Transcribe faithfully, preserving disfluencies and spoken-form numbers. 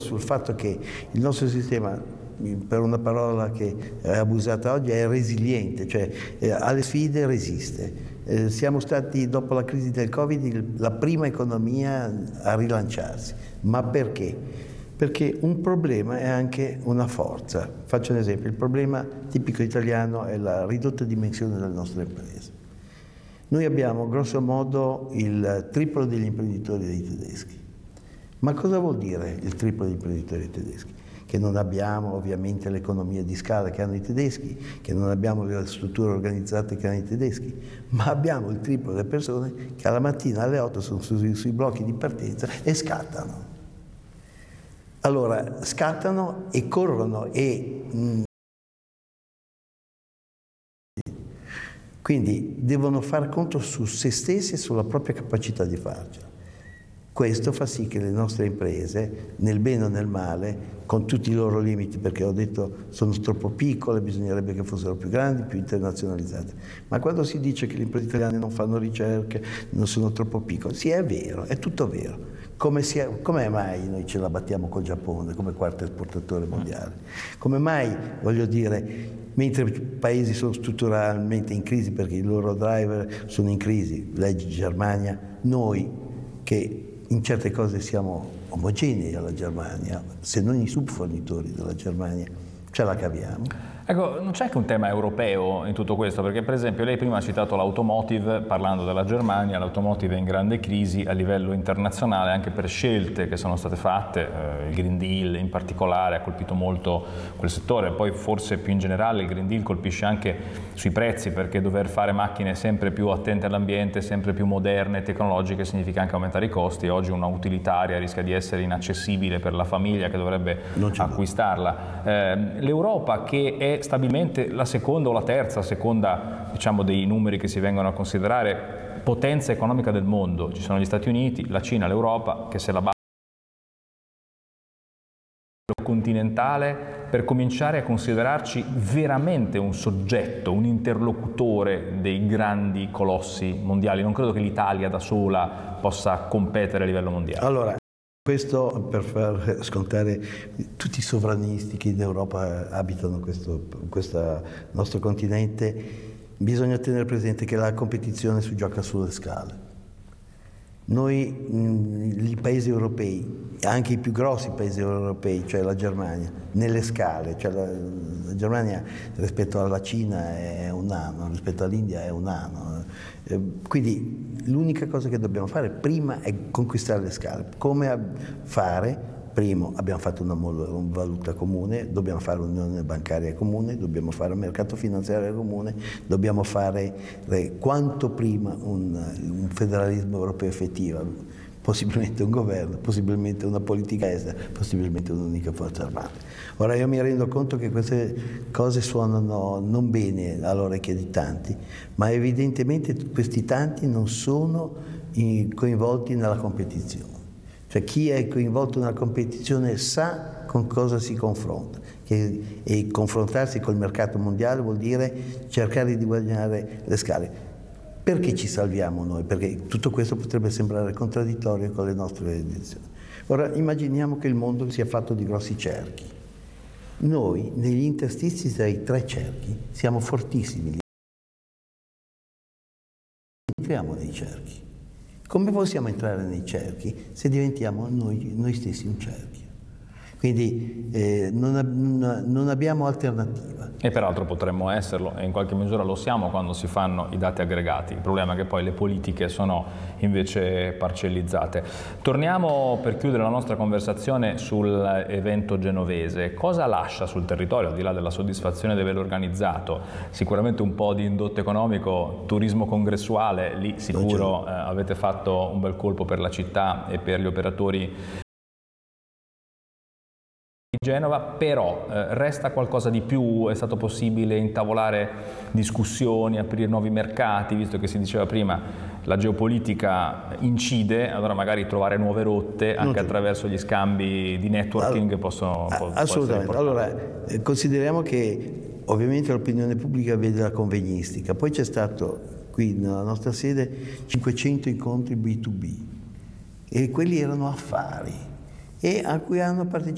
sul fatto che il nostro sistema, per una parola che è abusata oggi, è resiliente, cioè eh, alle sfide resiste. Eh, siamo stati, dopo la crisi del Covid, il, la prima economia a rilanciarsi. Ma perché? Perché un problema è anche una forza. Faccio un esempio: il problema tipico italiano è la ridotta dimensione delle nostre imprese. Noi abbiamo grosso modo il triplo degli imprenditori dei tedeschi. Ma cosa vuol dire il triplo degli imprenditori tedeschi? Che non abbiamo ovviamente l'economia di scala che hanno i tedeschi, che non abbiamo le strutture organizzate che hanno i tedeschi, ma abbiamo il triplo delle persone che alla mattina alle otto sono sui, sui blocchi di partenza e scattano. Allora, scattano e corrono e... Mh, quindi devono fare conto su se stessi e sulla propria capacità di farcela. Questo fa sì che le nostre imprese, nel bene o nel male, con tutti i loro limiti, perché ho detto sono troppo piccole, bisognerebbe che fossero più grandi, più internazionalizzate. Ma quando si dice che le imprese italiane non fanno ricerche, non sono troppo piccole, sì, è vero, è tutto vero. Come, sia, come mai noi ce la battiamo col Giappone come quarto esportatore mondiale? Come mai, voglio dire, mentre i paesi sono strutturalmente in crisi perché i loro driver sono in crisi, leggi Germania, noi che in certe cose siamo omogenei alla Germania, se non i subfornitori della Germania, ce la caviamo. Ecco, non c'è anche un tema europeo in tutto questo, perché per esempio lei prima ha citato l'automotive, parlando della Germania. L'automotive è in grande crisi a livello internazionale anche per scelte che sono state fatte, eh, il Green Deal in particolare ha colpito molto quel settore, poi forse più in generale il Green Deal colpisce anche sui prezzi, perché dover fare macchine sempre più attente all'ambiente, sempre più moderne, tecnologiche, significa anche aumentare i costi. Oggi una utilitaria rischia di essere inaccessibile per la famiglia che dovrebbe acquistarla. Eh, L'Europa, che è stabilmente la seconda o la terza, a seconda diciamo dei numeri che si vengono a considerare, potenza economica del mondo. Ci sono gli Stati Uniti, la Cina, l'Europa, che se la battono continentale per cominciare a considerarci veramente un soggetto, un interlocutore dei grandi colossi mondiali. Non credo che l'Italia da sola possa competere a livello mondiale. Allora, questo per far scontare tutti i sovranisti che in Europa abitano questo, questo nostro continente, bisogna tenere presente che la competizione si gioca sulle scale. Noi, i paesi europei, anche i più grossi paesi europei, cioè la Germania, nelle scale, cioè la, la Germania rispetto alla Cina è un anno, rispetto all'India è un anno. Eh, quindi l'unica cosa che dobbiamo fare prima è conquistare le scale. Come fare? Primo, abbiamo fatto una, una valuta comune, dobbiamo fare un'unione bancaria comune, dobbiamo fare un mercato finanziario comune, dobbiamo fare eh, quanto prima un, un federalismo europeo effettivo, possibilmente un governo, possibilmente una politica estera, possibilmente un'unica forza armata. Ora io mi rendo conto che queste cose suonano non bene all'orecchie di tanti, ma evidentemente questi tanti non sono in, coinvolti nella competizione. Cioè chi è coinvolto nella competizione sa con cosa si confronta, che, e confrontarsi col mercato mondiale vuol dire cercare di guadagnare le scale. Perché ci salviamo noi? Perché tutto questo potrebbe sembrare contraddittorio con le nostre edizioni. Ora immaginiamo che il mondo sia fatto di grossi cerchi. Noi negli interstizi tra i tre cerchi siamo fortissimi. Entriamo nei cerchi. Come possiamo entrare nei cerchi se diventiamo noi, noi stessi un cerchio? Quindi eh, non, non, non abbiamo alternativa. E peraltro potremmo esserlo, e in qualche misura lo siamo quando si fanno i dati aggregati. Il problema è che poi le politiche sono invece parcellizzate. Torniamo per chiudere la nostra conversazione sull'evento genovese. Cosa lascia sul territorio, al di là della soddisfazione di averlo organizzato? Sicuramente un po' di indotto economico, turismo congressuale, lì sicuro eh, avete fatto un bel colpo per la città e per gli operatori di Genova, però eh, resta qualcosa di più? È stato possibile intavolare discussioni, aprire nuovi mercati, visto che si diceva prima la geopolitica incide, allora magari trovare nuove rotte anche Non attraverso gli scambi di networking allora, possono po- assolutamente. Allora, eh, consideriamo che ovviamente l'opinione pubblica vede la convegnistica, poi c'è stato qui nella nostra sede cinquecento incontri B due B e quelli erano affari e a cui hanno partecipato